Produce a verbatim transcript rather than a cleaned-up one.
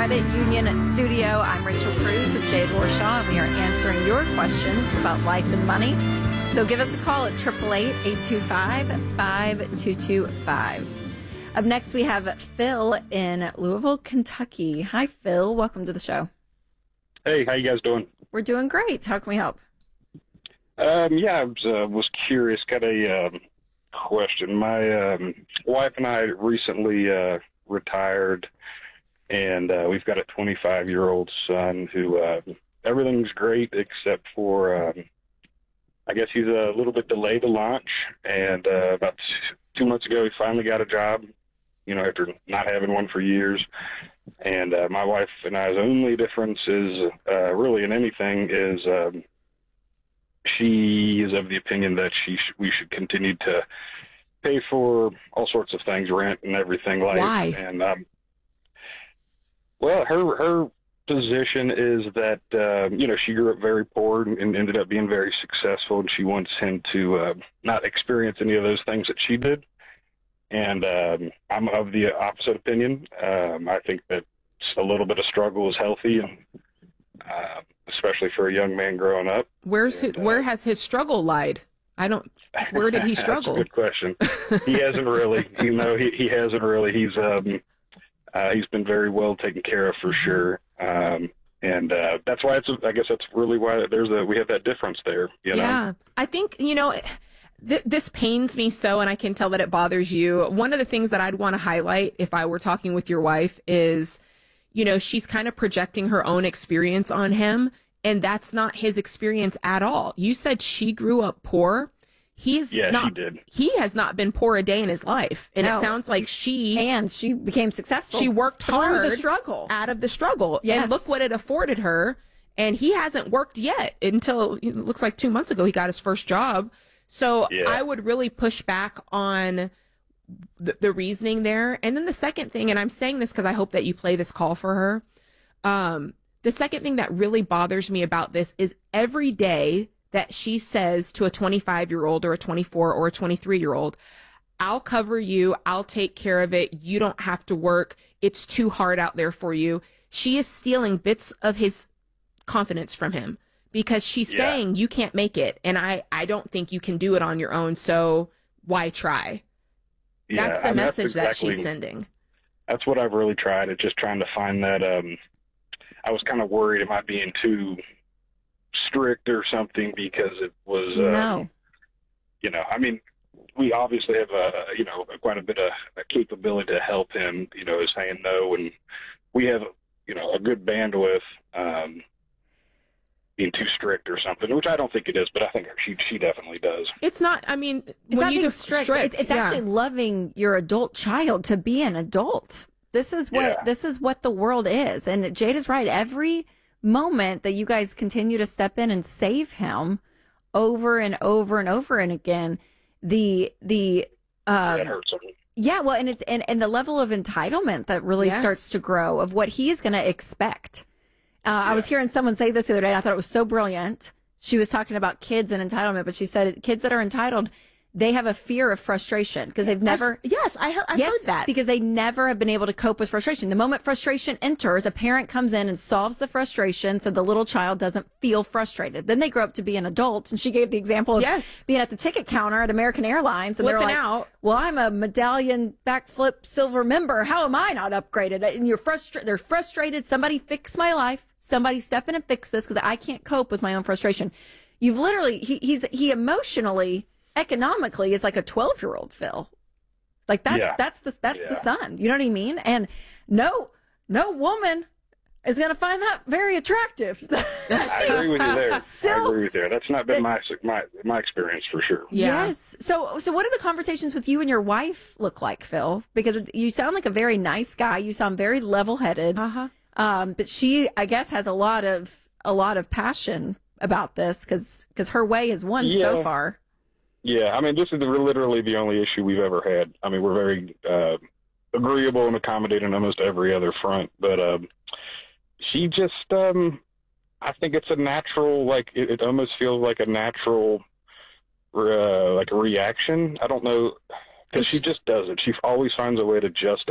Private Union Studio. I'm Rachel Cruz with Jade Warshaw, and we are answering your questions about life and money. So give us a call at eight eight eight, eight two five, five two two five. Up next, we have Phil in Louisville, Kentucky. Hi, Phil. Welcome to the show. Hey, how you guys doing? We're doing great. How can we help? Um, yeah, I was, uh, was curious, got a um, question. My um, wife and I recently uh, retired, and uh, we've got a twenty-five-year-old son who uh, everything's great except for, um, I guess he's a little bit delayed to launch, and uh, about two months ago he finally got a job, you know, after not having one for years. And uh, my wife and I's only difference is uh, really in anything is um, she is of the opinion that she sh- we should continue to pay for all sorts of things, rent and everything like. Why? And um, well, her her position is that uh, you know she grew up very poor and, and ended up being very successful, and she wants him to uh, not experience any of those things that she did. And um, I'm of the opposite opinion. Um, I think that a little bit of struggle is healthy, and uh, especially for a young man growing up. Where's and, his, uh, where has his struggle lied? I don't. Where did he struggle? That's a good question. He hasn't really. You know, he he hasn't really. He's um uh, he's been very well taken care of for sure. Um, and uh, that's why it's. I guess that's really why there's a we have that difference there. You know? Yeah, I think you know. Th- this pains me so, and I can tell that it bothers you. One of the things that I'd want to highlight if I were talking with your wife is, you know, she's kind of projecting her own experience on him, and that's not his experience at all. You said she grew up poor. He's yeah, not, she did. He has not been poor a day in his life, and No. it sounds like she And she became successful. she worked Through hard the struggle. out of the struggle, Yes. and look what it afforded her. And he hasn't worked yet until it looks like two months ago he got his first job. So Yeah. I would really push back on the, the reasoning there. And then the second thing, and I'm saying this because I hope that you play this call for her. Um, the second thing that really bothers me about this is every day that she says to a twenty-five-year-old or a twenty-four or a twenty-three-year-old, I'll cover you, I'll take care of it, you don't have to work, it's too hard out there for you. She is stealing bits of his confidence from him. Because she's Yeah. saying you can't make it, and I, I don't think you can do it on your own, so why try? Yeah, That's the I mean, message that exactly- she's sending. That's what I've really tried. It's just trying to find that. Um, I was kind of worried am I being too strict or something because it was. Um, No. You know, I mean, we obviously have a you know quite a bit of a capability to help him. You know, is saying no, and we have you know a good bandwidth. Um, being too strict or something, which I don't think it is, but I think she she definitely does. It's not, I mean, It's when not you being just strict. strict It- it's yeah. actually loving your adult child to be an adult. This is what Yeah. this is what the world is. And Jade is right. Every moment that you guys continue to step in and save him over and over and over and again, the the um, That hurts him. yeah, well, and it's and, and the level of entitlement that really Yes. starts to grow of what he's going to expect. Uh, I was hearing someone say this the other day, and I thought it was so brilliant. She was talking about kids and entitlement, but she said kids that are entitled, they have a fear of frustration because they've never. Yes, I heard, I've yes, heard that. because they never have been able to cope with frustration. The moment frustration enters, a parent comes in and solves the frustration so the little child doesn't feel frustrated. Then they grow up to be an adult. And she gave the example of Yes. being at the ticket counter at American Airlines. And they're Flipping like, out. well, I'm a medallion backflip silver member. How am I not upgraded? And you're frustrated. They're frustrated. Somebody fix my life. Somebody step in and fix this because I can't cope with my own frustration. You've literally, he, he's, he emotionally, economically is like a twelve year old Phil. Like that, Yeah. that's the, that's the Yeah. son. You know what I mean? And no, no woman is going to find that very attractive. I agree with you there. I Still- agree with you there. That's not been my my my experience for sure. Yeah. Yes. So, so what do the conversations with you and your wife look like, Phil? Because you sound like a very nice guy. You sound very level headed. Uh-huh. Um, but she, I guess, has a lot of, a lot of passion about this because, because her way has won so Yeah. far. Yeah, I mean, this is the, literally the only issue we've ever had. I mean, we're very uh, agreeable and accommodating on almost every other front, but um, she just, um, I think it's a natural, like, it, it almost feels like a natural, uh, like a reaction. I don't know, because she just does it. She always finds a way to justify